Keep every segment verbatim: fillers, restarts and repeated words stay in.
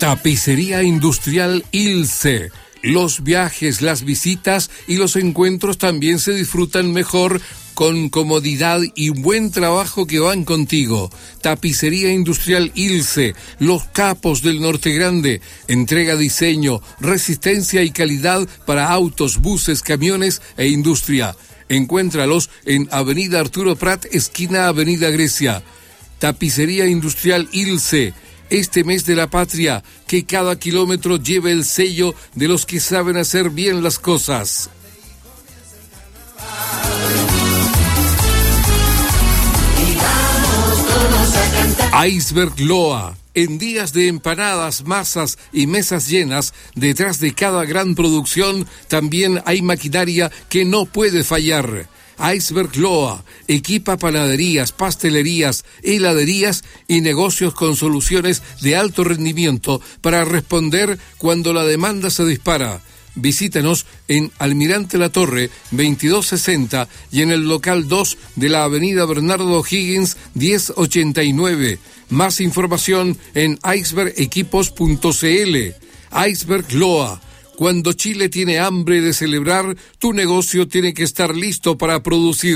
Tapicería Industrial Ilse. Los viajes, las visitas y los encuentros también se disfrutan mejor con comodidad y buen trabajo que van contigo. Tapicería Industrial Ilse, los capos del Norte Grande. Entrega, diseño, resistencia y calidad para autos, buses, camiones e industria. Encuéntralos en Avenida Arturo Prat, esquina Avenida Grecia. Tapicería Industrial Ilse. Este mes de la patria, que cada kilómetro lleve el sello de los que saben hacer bien las cosas. Iceberg Loa. En días de empanadas, masas y mesas llenas, detrás de cada gran producción también hay maquinaria que no puede fallar. Iceberg Loa equipa panaderías, pastelerías, heladerías y negocios con soluciones de alto rendimiento para responder cuando la demanda se dispara. Visítanos en Almirante La Torre veintidós sesenta y en el local dos de la avenida Bernardo O'Higgins diez ochenta y nueve. Más información en iceberg equipos punto c l. Iceberg Loa. Cuando Chile tiene hambre de celebrar, tu negocio tiene que estar listo para producir.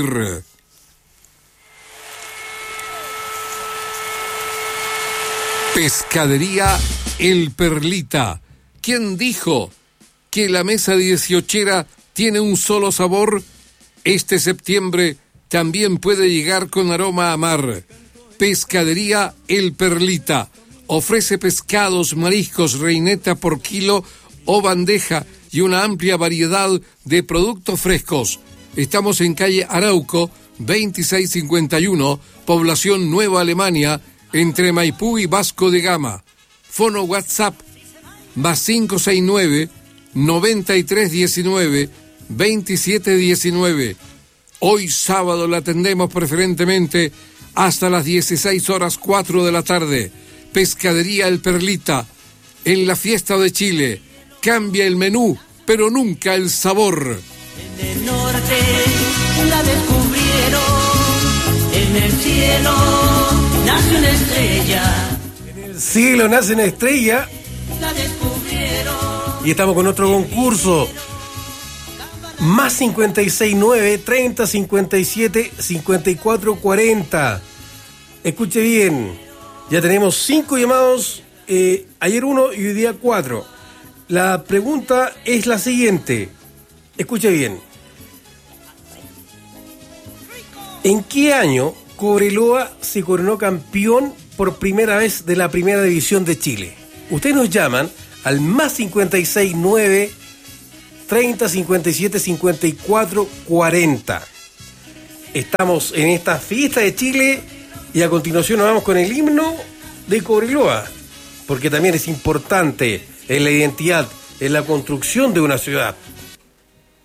Pescadería El Perlita. ¿Quién dijo que la mesa dieciochera tiene un solo sabor? Este septiembre también puede llegar con aroma a mar. Pescadería El Perlita. Ofrece pescados, mariscos, reineta por kilo o bandeja y una amplia variedad de productos frescos. Estamos en calle Arauco, veintiséis cincuenta y uno, población Nueva Alemania, entre Maipú y Vasco de Gama. Fono WhatsApp, más cinco seis nueve, noventa y tres diecinueve, veintisiete diecinueve. Hoy sábado la atendemos preferentemente hasta las dieciséis horas cuatro de la tarde. Pescadería El Perlita, en la fiesta de Chile. Cambia el menú, pero nunca el sabor. En el norte la descubrieron, en el cielo nace una estrella. En el cielo nace una estrella. La descubrieron. Y estamos con otro concurso. Más cincuenta y seis nueve, treinta, cincuenta y siete, cincuenta y cuatro, cuarenta. Escuche bien, ya tenemos cinco llamados, eh, ayer uno y hoy día cuatro. La pregunta es la siguiente. Escuche bien. ¿En qué año Cobreloa se coronó campeón por primera vez de la Primera División de Chile? Ustedes nos llaman al más cincuenta y seis nueve, treinta, cincuenta y siete, cincuenta y cuatro, cuarenta. Estamos en esta fiesta de Chile y a continuación nos vamos con el himno de Cobreloa, porque también es importante en la identidad, en la construcción de una ciudad.